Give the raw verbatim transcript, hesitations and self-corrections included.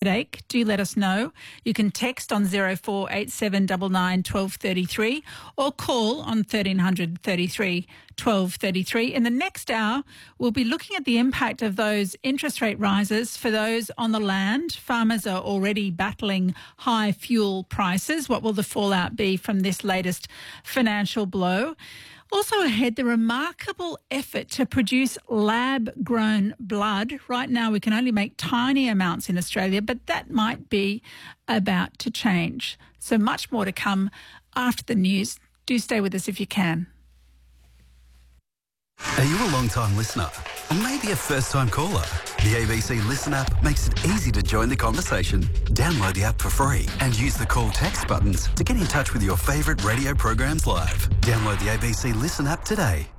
headache, do let us know. You can text on zero four eight seven nine nine one two three three or call on thirteen hundred thirty-three twelve thirty-three. In the next hour, we'll be looking at the impact of those interest rate rises for those on the land. Farmers are already battling high fuel prices. What will the fallout be from this latest financial blow? Also ahead, the remarkable effort to produce lab-grown blood. Right now, we can only make tiny amounts in Australia, but that might be about to change. So much more to come after the news. Do stay with us if you can. Are you a long-time listener? Or maybe a first-time caller? The A B C Listen app makes it easy to join the conversation. Download the app for free and use the call text buttons to get in touch with your favourite radio programs live. Download the A B C Listen app today.